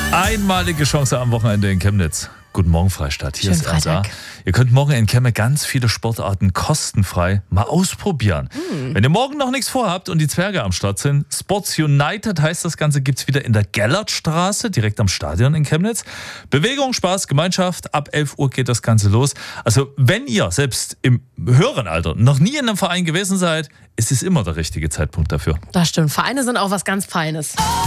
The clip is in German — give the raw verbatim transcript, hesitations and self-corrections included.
Einmalige Chance am Wochenende in Chemnitz. Guten Morgen, Freistadt. Hier Schönen ist Ersa. Freitag. Ihr könnt morgen in Chemnitz ganz viele Sportarten kostenfrei mal ausprobieren. Mm. Wenn ihr morgen noch nichts vorhabt und die Zwerge am Start sind, Sports United heißt das Ganze, gibt es wieder in der Gellertstraße, direkt am Stadion in Chemnitz. Bewegung, Spaß, Gemeinschaft. Ab elf Uhr geht das Ganze los. Also wenn ihr selbst im höheren Alter noch nie in einem Verein gewesen seid, ist es immer der richtige Zeitpunkt dafür. Das stimmt. Vereine sind auch was ganz Feines.